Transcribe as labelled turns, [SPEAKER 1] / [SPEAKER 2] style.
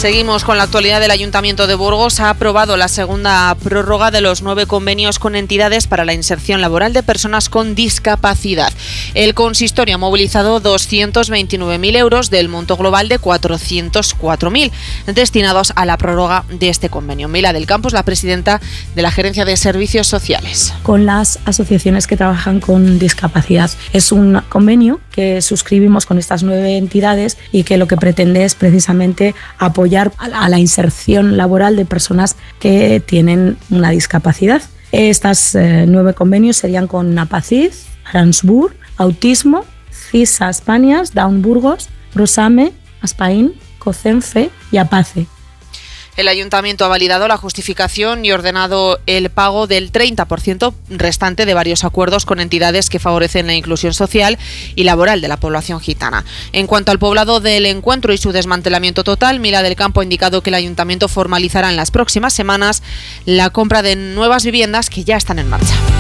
[SPEAKER 1] Seguimos con la actualidad del Ayuntamiento de Burgos. Ha aprobado la segunda prórroga de los 9 convenios con entidades para la inserción laboral de personas con discapacidad. El consistorio ha movilizado 229.000 euros del monto global de 404.000 destinados a la prórroga de este convenio. Mila del Campo es la presidenta de la Gerencia de Servicios Sociales.
[SPEAKER 2] Con las asociaciones que trabajan con discapacidad. Es un convenio que suscribimos con estas 9 entidades y que lo que pretende es precisamente apoyar a la inserción laboral de personas que tienen una discapacidad. Estas 9 convenios serían con Napacid, Aransbur, Autismo, CISA Españas, Down Burgos, Prosame, Aspain, COCENFE y APACE.
[SPEAKER 1] El Ayuntamiento ha validado la justificación y ordenado el pago del 30% restante de varios acuerdos con entidades que favorecen la inclusión social y laboral de la población gitana. En cuanto al poblado del Encuentro y su desmantelamiento total, Mila del Campo ha indicado que el Ayuntamiento formalizará en las próximas semanas la compra de nuevas viviendas que ya están en marcha.